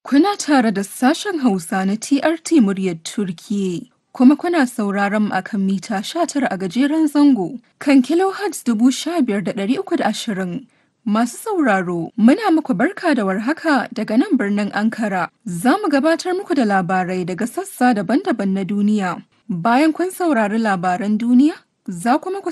Kuna tare da sashen Hausa na TRT muryar Turkiyya, kuma kuna sauraron mu akan mita 19 a gajeren zango kan kilohertz 15,320. Masu sauraro, muna muku barka da warhaka daga nan birnin Ankara. Za mu gabatar muku da labarai daga sassa daban-daban na duniya. Bayan kun saurari labaran duniya, za kuma ku